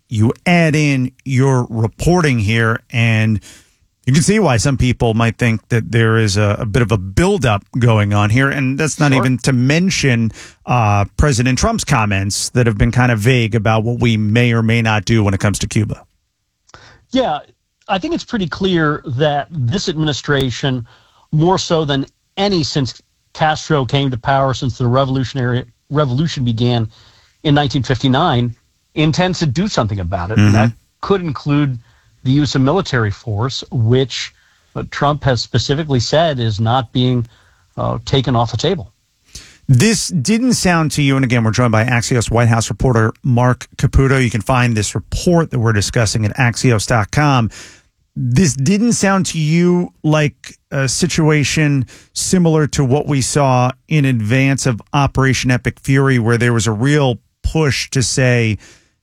you add in your reporting here, and you can see why some people might think that there is a bit of a buildup going on here. And that's not even to mention President Trump's comments that have been kind of vague about what we may or may not do when it comes to Cuba. Yeah, I think it's pretty clear that this administration, more so than any since Castro came to power, since the revolution began in 1959, intends to do something about it. And that could include the use of military force, which Trump has specifically said is not being taken off the table. This didn't sound to you, and again, we're joined by Axios White House reporter Mark Caputo. You can find this report that we're discussing at Axios.com. This didn't sound to you like a situation similar to what we saw in advance of Operation Epic Fury, where there was a real push to say,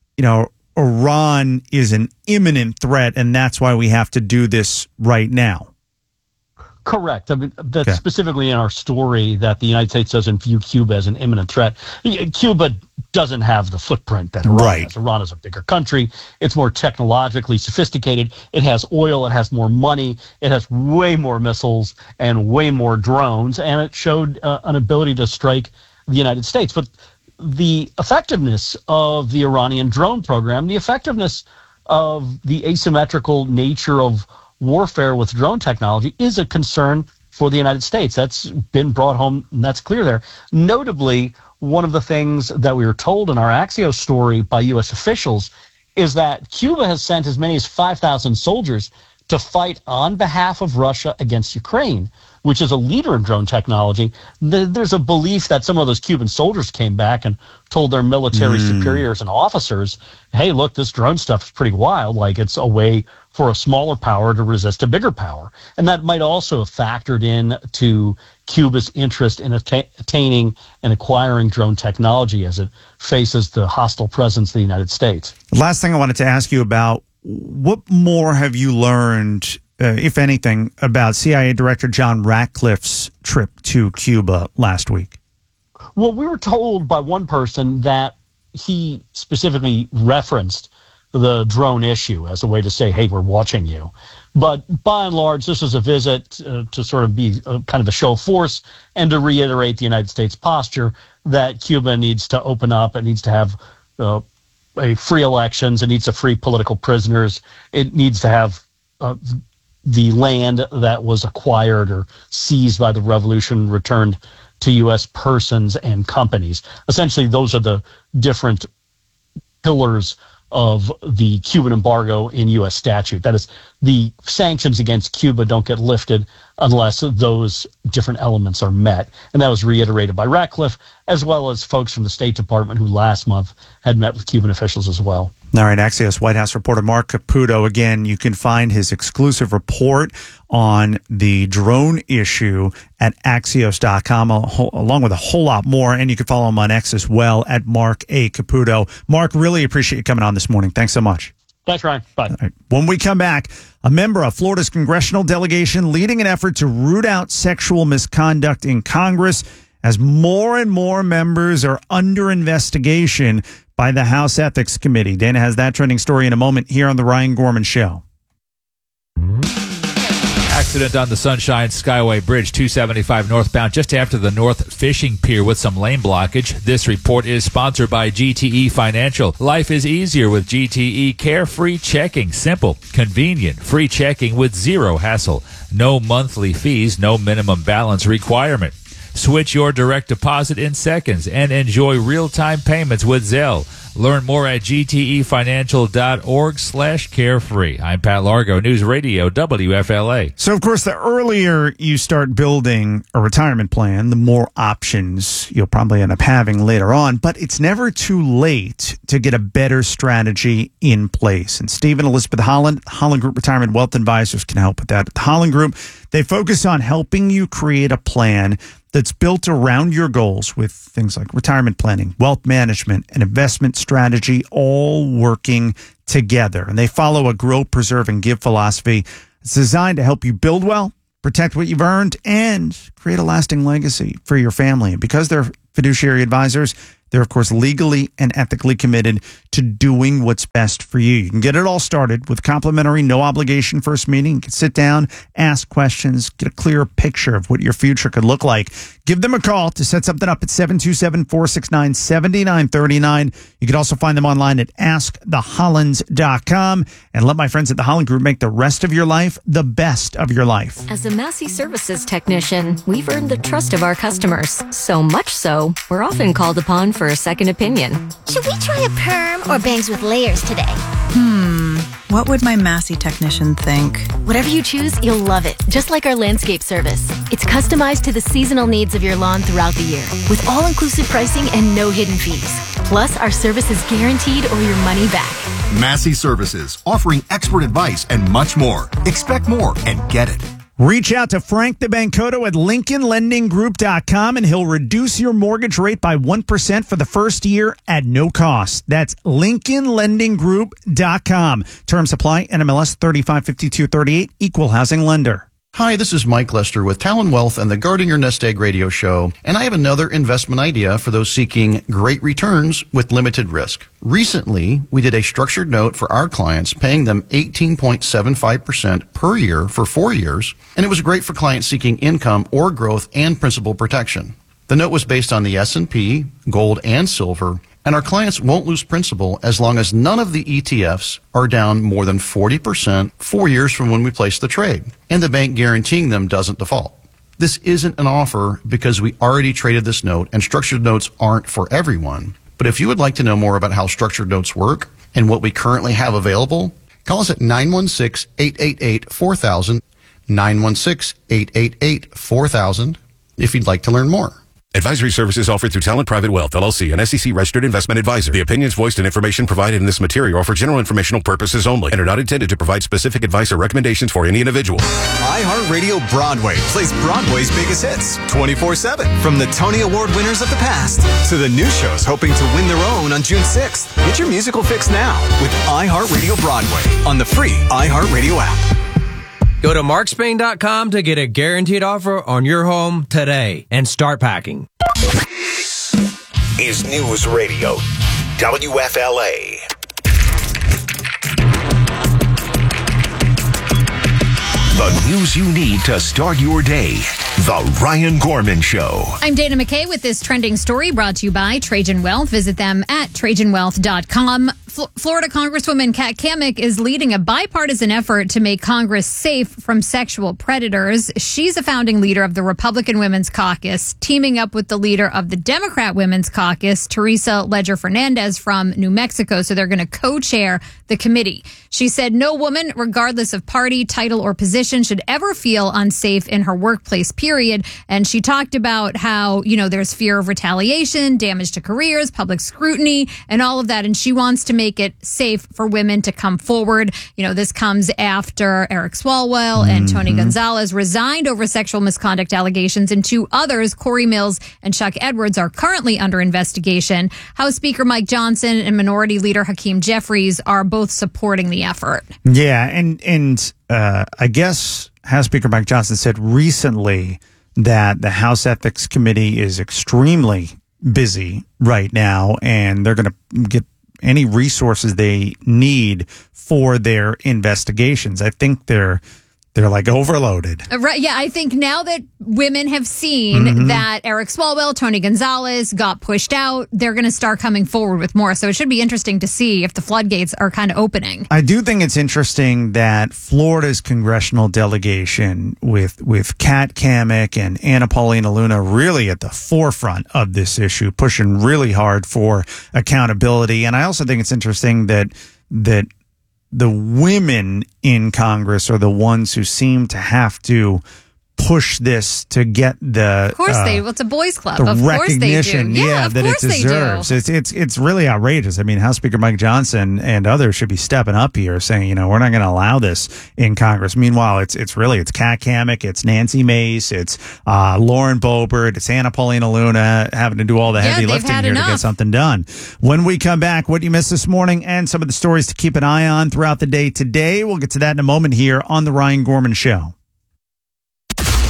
Iran is an imminent threat, and that's why we have to do this right now. Correct. I mean, that's specifically in our story that the United States doesn't view Cuba as an imminent threat. Cuba doesn't have the footprint that Iran has. Iran is a bigger country. It's more technologically sophisticated. It has oil. It has more money. It has way more missiles and way more drones. And it showed an ability to strike the United States. But the effectiveness of the Iranian drone program, the effectiveness of the asymmetrical nature of warfare with drone technology is a concern for the United States. That's been brought home, and that's clear there. Notably, one of the things that we were told in our Axios story by U.S. officials is that Cuba has sent as many as 5,000 soldiers to fight on behalf of Russia against Ukraine, which is a leader in drone technology. There's a belief that some of those Cuban soldiers came back and told their military superiors and officers, hey, look, this drone stuff is pretty wild. Like, it's a way for a smaller power to resist a bigger power. And that might also have factored in to Cuba's interest in attaining and acquiring drone technology as it faces the hostile presence of the United States. The last thing I wanted to ask you about, what more have you learned, if anything, about CIA Director John Ratcliffe's trip to Cuba last week? Well, we were told by one person that he specifically referenced the drone issue as a way to say, hey, we're watching you. But by and large, this was a visit to sort of be kind of a show of force and to reiterate the United States posture that Cuba needs to open up. It needs to have free elections. It needs to free political prisoners. It needs to have the land that was acquired or seized by the revolution returned to U.S. persons and companies. Essentially, those are the different pillars of the Cuban embargo in U.S. statute. That is, the sanctions against Cuba don't get lifted unless those different elements are met. And that was reiterated by Ratcliffe, as well as folks from the State Department who last month had met with Cuban officials as well. All right, Axios White House reporter Mark Caputo. Again, you can find his exclusive report on the drone issue at Axios.com, along with a whole lot more. And you can follow him on X as well at Mark A. Caputo. Mark, really appreciate you coming on this morning. Thanks so much. Thanks, Ryan. Bye. All right. When we come back, a member of Florida's congressional delegation leading an effort to root out sexual misconduct in Congress as more and more members are under investigation by the House Ethics Committee. Dana has that trending story in a moment here on The Ryan Gorman Show. Accident on the Sunshine Skyway Bridge 275 northbound just after the North Fishing Pier with some lane blockage. This report is sponsored by GTE Financial. Life is easier with GTE Carefree Checking. Simple, convenient, free checking with zero hassle. No monthly fees, no minimum balance requirement. Switch your direct deposit in seconds and enjoy real-time payments with Zelle. Learn more at gtefinancial.org/carefree. I'm Pat Largo, News Radio WFLA. So, of course, the earlier you start building a retirement plan, the more options you'll probably end up having later on. But it's never too late to get a better strategy in place. And Steve and Elizabeth Holland Group Retirement Wealth Advisors can help with that. At the Holland Group, they focus on helping you create a plan that's built around your goals with things like retirement planning, wealth management, and investment strategy all working together. And they follow a grow, preserve, and give philosophy. It's designed to help you build well, protect what you've earned, and create a lasting legacy for your family. And because they're fiduciary advisors, They're, of course, legally and ethically committed to doing what's best for you. You can get it all started with complimentary, no-obligation first meeting. You can sit down, ask questions, get a clearer picture of what your future could look like. Give them a call to set something up at 727-469-7939. You can also find them online at askthehollins.com. And let my friends at the Holland Group make the rest of your life the best of your life. As a Massey Services technician, we've earned the trust of our customers. So much so, we're often called upon for a second opinion. Should we try a perm or bangs with layers today? What would my Massey technician think? Whatever you choose, you'll love it. Just like our landscape service. It's customized to the seasonal needs of your lawn throughout the year, with all-inclusive pricing and no hidden fees. Plus, our service is guaranteed or your money back. Massey Services, offering expert advice and much more. Expect more and get it. Reach out to Frank DeBancoto at LincolnLendingGroup.com and he'll reduce your mortgage rate by 1% for the first year at no cost. That's LincolnLendingGroup.com. Terms apply. NMLS 355238, Equal Housing Lender. Hi, this is Mike Lester with Talon Wealth and the Guarding Your Nest Egg radio show, and I have another investment idea for those seeking great returns with limited risk. Recently, we did a structured note for our clients, paying them 18.75% per year for 4 years, and it was great for clients seeking income or growth and principal protection. The note was based on the S&P, gold, and silver, and our clients won't lose principal as long as none of the ETFs are down more than 40% 4 years from when we place the trade, and the bank guaranteeing them doesn't default. This isn't an offer because we already traded this note, and structured notes aren't for everyone. But if you would like to know more about how structured notes work and what we currently have available, call us at 916-888-4000, 916-888-4000 if you'd like to learn more. Advisory services offered through Talent Private Wealth, LLC, an SEC-registered investment advisor. The opinions voiced and information provided in this material are for general informational purposes only and are not intended to provide specific advice or recommendations for any individual. iHeartRadio Broadway plays Broadway's biggest hits 24/7. From the Tony Award winners of the past to the new shows hoping to win their own on June 6th. Get your musical fix now with iHeartRadio Broadway on the free iHeartRadio app. Go to markspain.com to get a guaranteed offer on your home today and start packing. Is News Radio, WFLA. The news you need to start your day. The Ryan Gorman Show. I'm Dana McKay with this trending story brought to you by Trajan Wealth. Visit them at TrajanWealth.com. Florida Congresswoman Kat Cammack is leading a bipartisan effort to make Congress safe from sexual predators. She's a founding leader of the Republican Women's Caucus, teaming up with the leader of the Democrat Women's Caucus, Teresa Ledger Fernandez from New Mexico. So they're going to co-chair the committee. She said no woman, regardless of party, title, or position, should ever feel unsafe in her workplace, period. And she talked about how, there's fear of retaliation, damage to careers, public scrutiny, and all of that. And she wants to make it safe for women to come forward. This comes after Eric Swalwell and Tony Gonzalez resigned over sexual misconduct allegations, and two others, Corey Mills and Chuck Edwards, are currently under investigation. House Speaker Mike Johnson and Minority Leader Hakeem Jeffries are both supporting the effort. Yeah, and I guess House Speaker Mike Johnson said recently that the House Ethics Committee is extremely busy right now, and they're going to get any resources they need for their investigations. I think they're like overloaded. Right. Yeah. I think now that women have seen that Eric Swalwell, Tony Gonzalez got pushed out, they're going to start coming forward with more. So it should be interesting to see if the floodgates are kind of opening. I do think it's interesting that Florida's congressional delegation with Kat Cammack and Anna Paulina Luna really at the forefront of this issue, pushing really hard for accountability. And I also think it's interesting that the women in Congress are the ones who seem to have to push this to get the. Of course they. Well, it's a boys' club. The of recognition, course they do. Yeah, that it deserves. It's really outrageous. I mean, House Speaker Mike Johnson and others should be stepping up here, saying, we're not going to allow this in Congress. Meanwhile, it's Kat Cammack, it's Nancy Mace, it's Lauren Boebert, it's Anna Paulina Luna having to do all the heavy lifting here to get something done. When we come back, what you missed this morning and some of the stories to keep an eye on throughout the day today. We'll get to that in a moment here on the Ryan Gorman Show.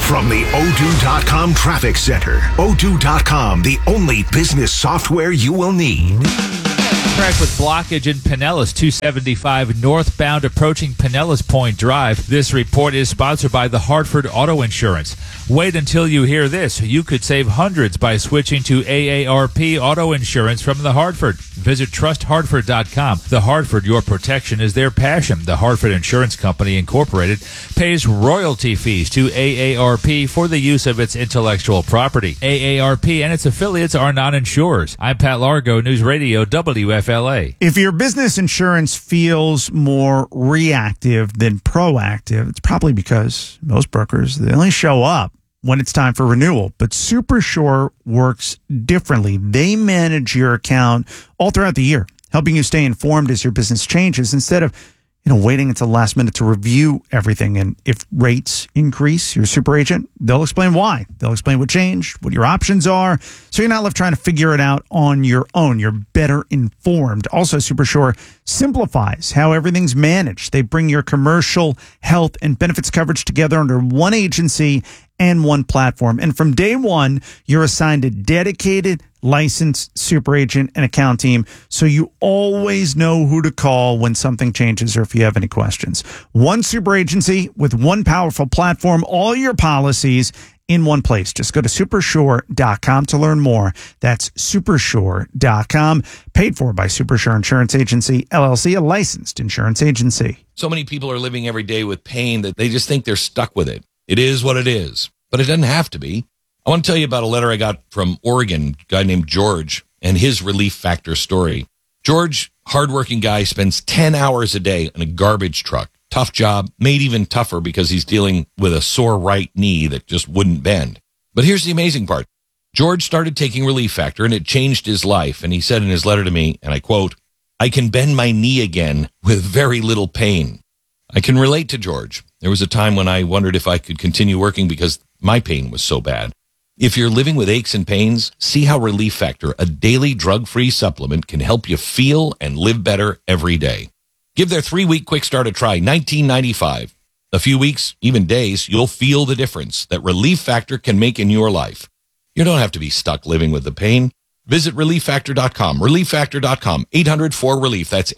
From the O2.com Traffic Center. O2.com, the only business software you will need. Track with blockage in Pinellas, 275 northbound approaching Pinellas Point Drive. This report is sponsored by the Hartford Auto Insurance. Wait until you hear this. You could save hundreds by switching to AARP Auto Insurance from the Hartford. Visit trusthartford.com. The Hartford, your protection is their passion. The Hartford Insurance Company, Incorporated, pays royalty fees to AARP for the use of its intellectual property. AARP and its affiliates are non-insurers. I'm Pat Largo, News Radio WFLA. If your business insurance feels more reactive than proactive, it's probably because most brokers, they only show up when it's time for renewal. But SuperSure works differently. They manage your account all throughout the year, helping you stay informed as your business changes instead of waiting until the last minute to review everything. And if rates increase, your super agent, they'll explain why. They'll explain what changed, what your options are, so you're not left trying to figure it out on your own. You're better informed. Also, SuperSure simplifies how everything's managed. They bring your commercial, health, and benefits coverage together under one agency and one platform. And from day one, you're assigned a dedicated, licensed super agent and account team, so you always know who to call when something changes or if you have any questions. One super agency with one powerful platform, all your policies in one place. Just go to supersure.com to learn more. That's supersure.com. Paid for by SuperSure Insurance Agency, LLC, a licensed insurance agency. So many people are living every day with pain that they just think they're stuck with it. It is what it is, but it doesn't have to be. I want to tell you about a letter I got from Oregon, a guy named George, and his Relief Factor story. George, hardworking guy, spends 10 hours a day in a garbage truck. Tough job, made even tougher because he's dealing with a sore right knee that just wouldn't bend. But here's the amazing part. George started taking Relief Factor, and it changed his life. And he said in his letter to me, and I quote, "I can bend my knee again with very little pain." I can relate to George. There was a time when I wondered if I could continue working because my pain was so bad. If you're living with aches and pains, see how Relief Factor, a daily drug-free supplement, can help you feel and live better every day. Give their 3-week quick start a try, $19.95. A few weeks, even days, you'll feel the difference that Relief Factor can make in your life. You don't have to be stuck living with the pain. Visit ReliefFactor.com. ReliefFactor.com. 800-4-RELIEF. That's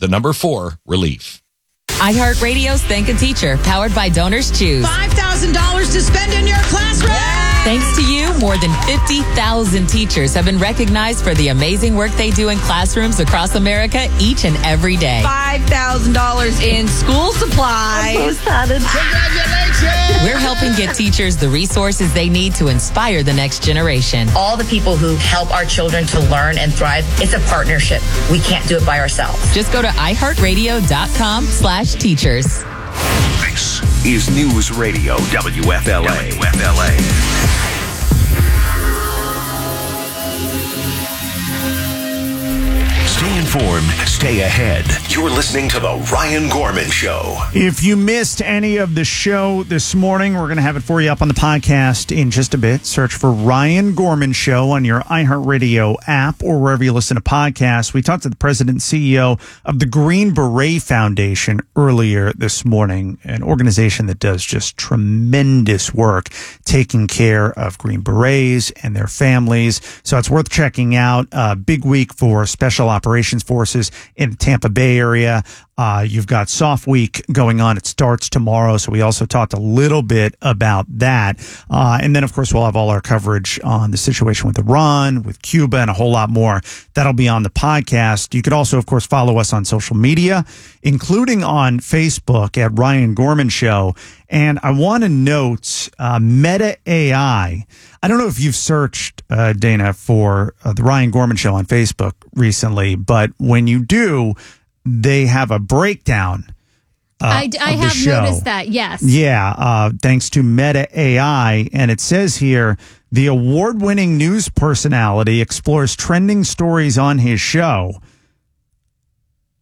800-4-RELIEF. iHeartRadio's Thank a Teacher, powered by Donors Choose. $5,000 to spend in your classroom. Thanks to you, more than 50,000 teachers have been recognized for the amazing work they do in classrooms across America each and every day. $5,000 in school supplies. I'm so excited. Congratulations! We're helping get teachers the resources they need to inspire the next generation. All the people who help our children to learn and thrive, it's a partnership. We can't do it by ourselves. Just go to iHeartRadio.com/teachers. This is News Radio WFLA. Stay informed, stay ahead. You're listening to The Ryan Gorman Show. If you missed any of the show this morning, we're going to have it for you up on the podcast in just a bit. Search for Ryan Gorman Show on your iHeartRadio app or wherever you listen to podcasts. We talked to the president and CEO of the Green Beret Foundation earlier this morning, an organization that does just tremendous work taking care of Green Berets and their families. So it's worth checking out. Big week for Special Operations Forces in the Tampa Bay area. You've got Soft Week going on. It starts tomorrow. So we also talked a little bit about that. And then, of course, we'll have all our coverage on the situation with Iran, with Cuba, and a whole lot more. That'll be on the podcast. You could also, of course, follow us on social media, including on Facebook at Ryan Gorman Show. And I want to note Meta AI. I don't know if you've searched, Dana, for the Ryan Gorman Show on Facebook recently, but when you do, they have a breakdown. I have noticed that, yes. Yeah, thanks to Meta AI. And it says here, the award-winning news personality explores trending stories on his show.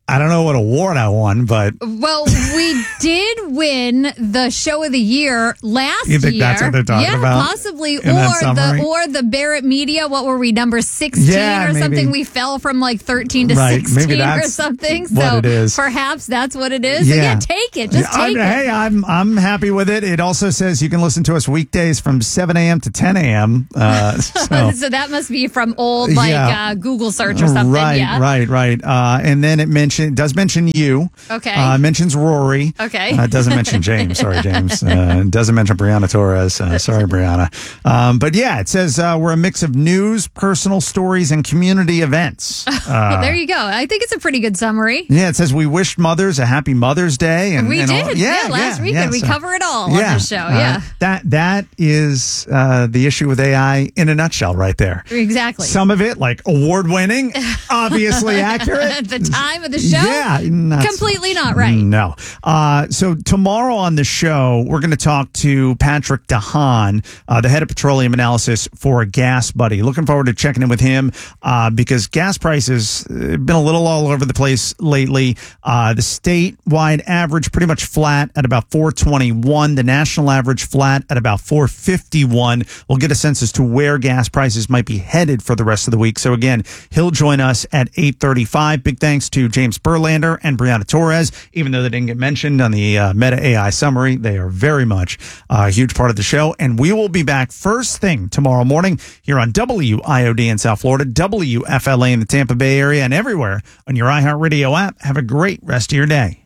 I don't know what award I won, but well, we did win the show of the year last year. You think that's what they're talking about? Possibly, in that summary? or the Barrett Media. What were we, number 16 or maybe. something? We fell from like 13 to Right, 16 maybe or that's something. what So it is. perhaps that's what it is. Yeah. So yeah, take it. Just take it. Hey, I'm happy with it. It also says you can listen to us weekdays from 7 a.m. to 10 a.m. So that must be from old Google search or something. Right, yeah. right. And then it does mention you. Okay. It mentions Rory. Okay. It doesn't mention James. Sorry, James. It doesn't mention Brianna Torres. Sorry, Brianna. But yeah, it says we're a mix of news, personal stories, and community events. There you go. I think it's a pretty good summary. Yeah, it says we wished mothers a happy Mother's Day. And we and did. all, Last weekend we cover it all on this show. That is the issue with AI in a nutshell right there. Exactly. Some of it, like award-winning, obviously accurate. The time of the show? Yeah. Completely not right. No. So tomorrow on the show, we're going to talk to Patrick DeHaan, the head of petroleum analysis for Gas Buddy. Looking forward to checking in with him because gas prices have been a little all over the place lately. The statewide average pretty much flat at about $4.21. The national average flat at about $4.51. We'll get a sense as to where gas prices might be headed for the rest of the week. So again, he'll join us at 8:35. Big thanks to James Berlander and Brianna Torres. Even though they didn't get mentioned on the Meta AI summary, they are very much a huge part of the show. And we will be back first thing tomorrow morning here on WIOD in South Florida, WFLA in the Tampa Bay area, and everywhere on your iHeartRadio app. Have a great rest of your day.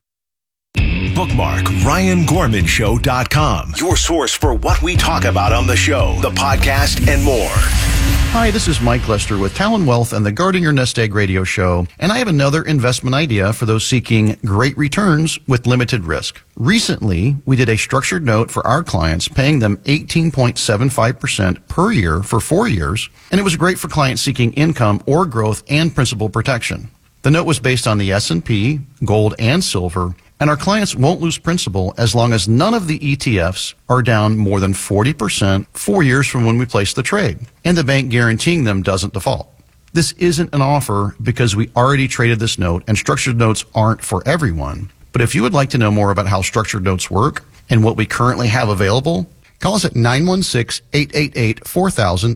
Bookmark RyanGormanShow.com. Your source for what we talk about on the show, the podcast, and more. Hi, this is Mike Lester with Talon Wealth and the Guarding Your Nest Egg radio show, and I have another investment idea for those seeking great returns with limited risk. Recently, we did a structured note for our clients, paying them 18.75% per year for 4 years, and it was great for clients seeking income or growth and principal protection. The note was based on the S&P, gold, and silver, and our clients won't lose principal as long as none of the ETFs are down more than 40% 4 years from when we placed the trade, and the bank guaranteeing them doesn't default. This isn't an offer because we already traded this note, and structured notes aren't for everyone. But if you would like to know more about how structured notes work and what we currently have available, call us at 916-888-4000,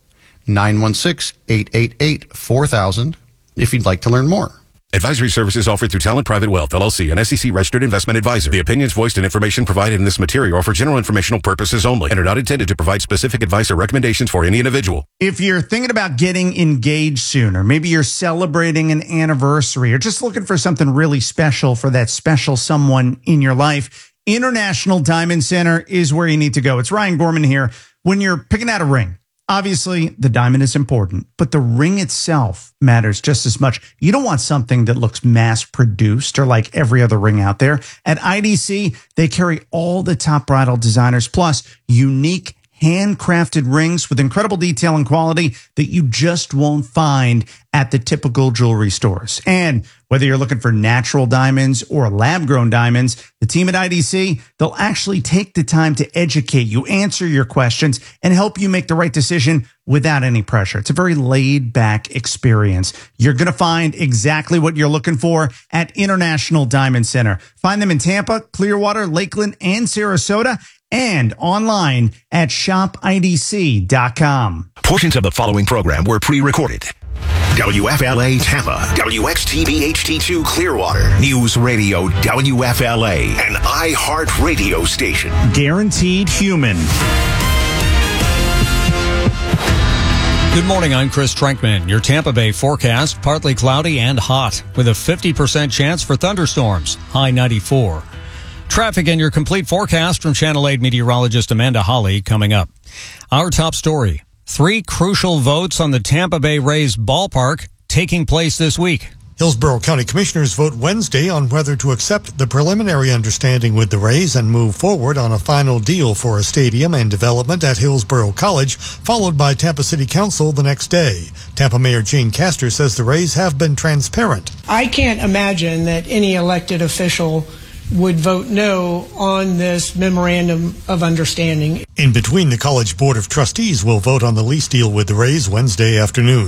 916-888-4000, if you'd like to learn more. Advisory services offered through Talent Private Wealth, LLC, an SEC-registered investment advisor. The opinions voiced and information provided in this material are for general informational purposes only and are not intended to provide specific advice or recommendations for any individual. If you're thinking about getting engaged soon, or maybe you're celebrating an anniversary, or just looking for something really special for that special someone in your life, International Diamond Center is where you need to go. It's Ryan Gorman here. When you're picking out a ring, obviously, the diamond is important, but the ring itself matters just as much. You don't want something that looks mass-produced or like every other ring out there. At IDC, they carry all the top bridal designers, plus unique handcrafted rings with incredible detail and quality that you just won't find at the typical jewelry stores. And whether you're looking for natural diamonds or lab-grown diamonds, the team at IDC, they'll actually take the time to educate you, answer your questions, and help you make the right decision without any pressure. It's a very laid-back experience. You're going to find exactly what you're looking for at International Diamond Center. Find them in Tampa, Clearwater, Lakeland, and Sarasota, and online at shopidc.com. Portions of the following program were pre-recorded. WFLA Tampa, WXTV HD2 Clearwater, News Radio WFLA, an iHeart radio station. Guaranteed Human. Good morning, I'm Chris Trenkman. Your Tampa Bay forecast, partly cloudy and hot, with a 50% chance for thunderstorms, high 94. Traffic and your complete forecast from Channel 8 meteorologist Amanda Hawley coming up. Our top story, 3 crucial votes on the Tampa Bay Rays ballpark taking place this week. Hillsborough County Commissioners vote Wednesday on whether to accept the preliminary understanding with the Rays and move forward on a final deal for a stadium and development at Hillsborough College, followed by Tampa City Council the next day. Tampa Mayor Jane Castor says the Rays have been transparent. I can't imagine that any elected official would vote no on this memorandum of understanding. In between, the College Board of Trustees will vote on the lease deal with the Rays Wednesday afternoon.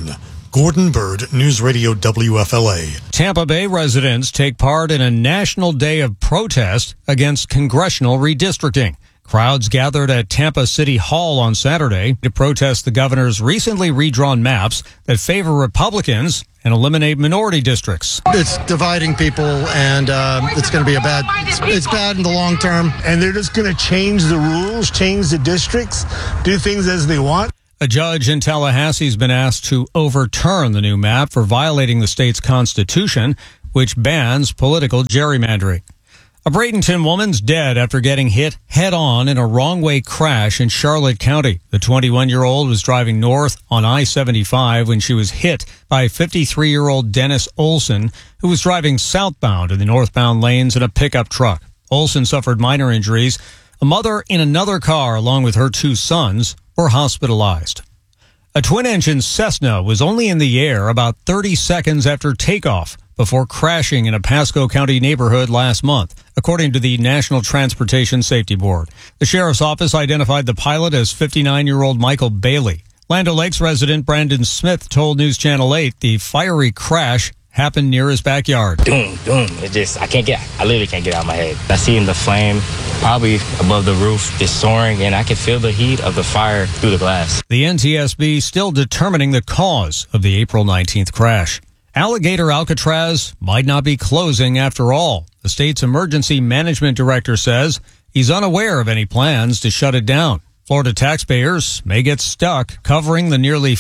Gordon Bird, News Radio WFLA. Tampa Bay residents take part in a national day of protest against congressional redistricting. Crowds gathered at Tampa City Hall on Saturday to protest the governor's recently redrawn maps that favor Republicans and eliminate minority districts. It's dividing people, and it's going to be it's bad in the long term. And they're just going to change the rules, change the districts, do things as they want. A judge in Tallahassee has been asked to overturn the new map for violating the state's constitution, which bans political gerrymandering. A Bradenton woman's dead after getting hit head-on in a wrong-way crash in Charlotte County. The 21-year-old was driving north on I-75 when she was hit by 53-year-old Dennis Olson, who was driving southbound in the northbound lanes in a pickup truck. Olson suffered minor injuries. A mother in another car, along with her 2 sons, were hospitalized. A twin-engine Cessna was only in the air about 30 seconds after takeoff before crashing in a Pasco County neighborhood last month, according to the National Transportation Safety Board. The sheriff's office identified the pilot as 59-year-old Michael Bailey. Land O'Lakes resident Brandon Smith told News Channel 8 the fiery crash happened near his backyard. Doom. I literally can't get out of my head. I seen the flame probably above the roof, just soaring, and I could feel the heat of the fire through the glass. The NTSB still determining the cause of the April 19th crash. Alligator Alcatraz might not be closing after all. The state's emergency management director says he's unaware of any plans to shut it down. Florida taxpayers may get stuck covering the nearly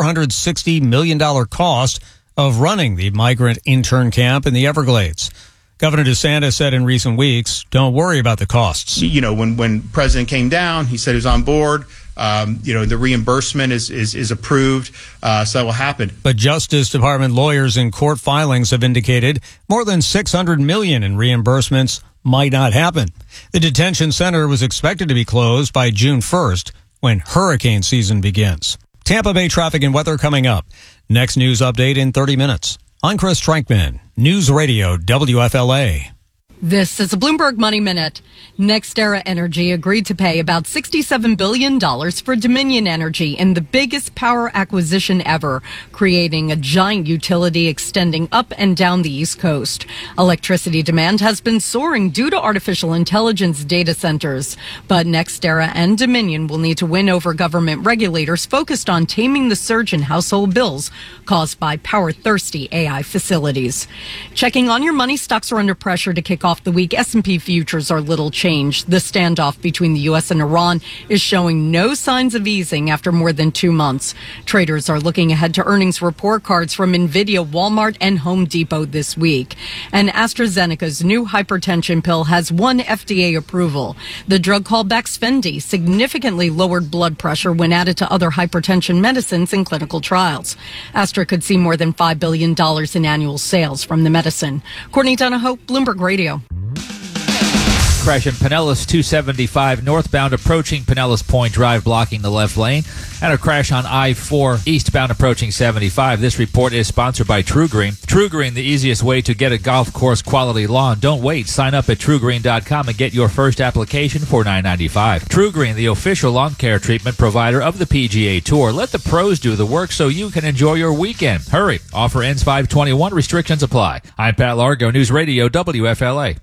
$460 million cost of running the migrant intern camp in the Everglades. Governor DeSantis said in recent weeks, don't worry about the costs. You know, when President came down, he said he was on board. The reimbursement is approved, so that will happen. But Justice Department lawyers in court filings have indicated more than $600 million in reimbursements might not happen. The detention center was expected to be closed by June 1st when hurricane season begins. Tampa Bay traffic and weather coming up. Next news update in 30 minutes. I'm Chris Trankman, News Radio WFLA. This is a Bloomberg Money Minute. NextEra Energy agreed to pay about $67 billion for Dominion Energy in the biggest power acquisition ever, creating a giant utility extending up and down the East Coast. Electricity demand has been soaring due to artificial intelligence data centers, but NextEra and Dominion will need to win over government regulators focused on taming the surge in household bills caused by power-thirsty AI facilities. Checking on your money, stocks are under pressure to kick off the week. S&P futures are little changed. The standoff between the U.S. and Iran is showing no signs of easing after more than 2 months. Traders are looking ahead to earnings report cards from Nvidia, Walmart, and Home Depot this week. And AstraZeneca's new hypertension pill has won FDA approval. The drug called Baxfendy significantly lowered blood pressure when added to other hypertension medicines in clinical trials. Astra could see more than $5 billion in annual sales from the medicine. Courtney Donahoe, Bloomberg Radio. Crash in Pinellas 275 northbound approaching Pinellas Point Drive, blocking the left lane, and a crash on I-4 eastbound approaching 75. This report is sponsored by True Green. True Green, the easiest way to get a golf course quality lawn. Don't wait. Sign up at TrueGreen.com and get your first application for $9.95. True Green, the official lawn care treatment provider of the PGA Tour. Let the pros do the work so you can enjoy your weekend. Hurry. Offer ends 5/21. Restrictions apply. I'm Pat Largo, News Radio WFLA.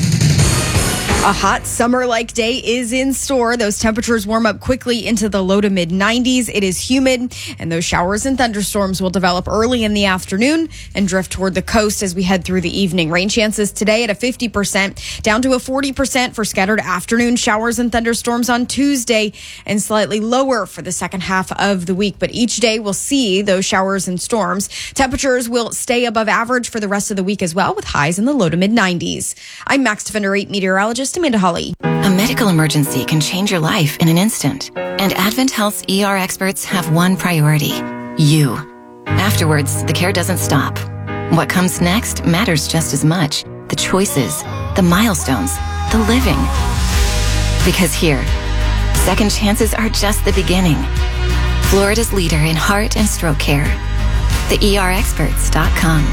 A hot summer-like day is in store. Those temperatures warm up quickly into the low to mid-90s. It is humid, and those showers and thunderstorms will develop early in the afternoon and drift toward the coast as we head through the evening. Rain chances today at a 50%, down to a 40% for scattered afternoon showers and thunderstorms on Tuesday, and slightly lower for the second half of the week. But each day we'll see those showers and storms. Temperatures will stay above average for the rest of the week as well, with highs in the low to mid-90s. I'm Max Defender 8 meteorologist Amanda Hawley. A medical emergency can change your life in an instant. And Advent Health's ER experts have one priority: you. Afterwards, the care doesn't stop. What comes next matters just as much. The choices, the milestones, the living. Because here, second chances are just the beginning. Florida's leader in heart and stroke care. TheERexperts.com.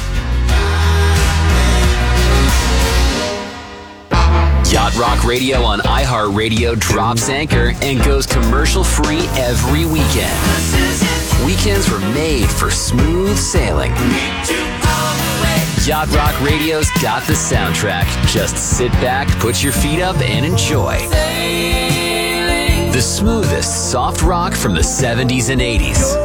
Yacht Rock Radio on iHeartRadio drops anchor and goes commercial free every weekend. Weekends were made for smooth sailing. Yacht Rock Radio's got the soundtrack. Just sit back, put your feet up, and enjoy. The smoothest soft rock from the 70s and 80s.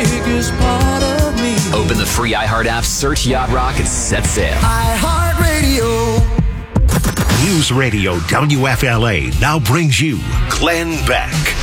Open the free iHeart app, search Yacht Rock, and set sail. iHeart Radio. News Radio WFLA now brings you Glenn Beck.